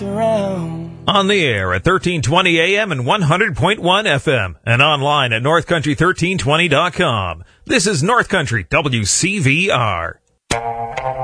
On the air at 1320 AM and 100.1 FM and online at northcountry1320.com. This is North Country WCVR.